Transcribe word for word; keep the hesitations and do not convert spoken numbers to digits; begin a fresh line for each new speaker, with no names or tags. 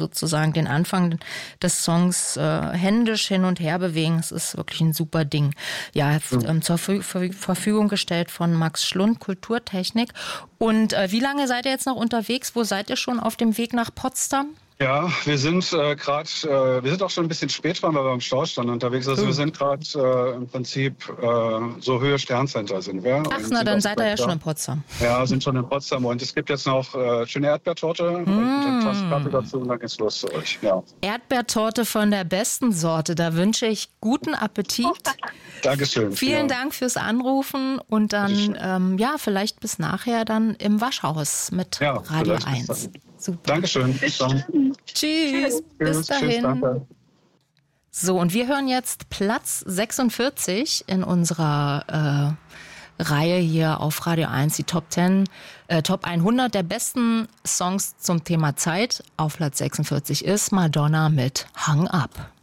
sozusagen den Anfang des Songs äh, händisch hin und her bewegen. Es ist wirklich ein super Ding. Ja, ähm, zur Verfü- Verfügung gestellt von Max Schlund, Kulturtechnik. Und äh, wie lange seid ihr jetzt noch unterwegs? Wo seid ihr schon auf dem Weg nach Potsdam?
Ja, wir sind äh, gerade, äh, wir sind auch schon ein bisschen spät dran, weil wir am Stau standen unterwegs. Also
Hm.
wir sind gerade äh, im Prinzip äh, so Höhe Sterncenter sind wir.
Ach,
Und
na,
sind
dann
auf
seid ihr ja
Wetter.
schon in Potsdam.
Ja, sind schon in Potsdam und es gibt jetzt noch äh, schöne Erdbeertorte und eine Tasse Kaffee dazu und dann geht's los zu euch. Ja.
Erdbeertorte von der besten Sorte. Da wünsche ich guten Appetit.
Dankeschön.
Vielen
ja.
Dank fürs Anrufen und dann, ähm, ja, vielleicht bis nachher dann im Waschhaus mit
Ja,
Radio
vielleicht bis
eins.
dann.
Super.
Dankeschön. Bis dann.
Tschüss. Bis
Tschüss,
dahin.
tschüss, danke.
So, und wir hören jetzt Platz sechsundvierzig in unserer äh, Reihe hier auf Radio eins, die Top zehn, äh, Top hundert der besten Songs zum Thema Zeit. Auf Platz sechsundvierzig ist Madonna mit Hang Up.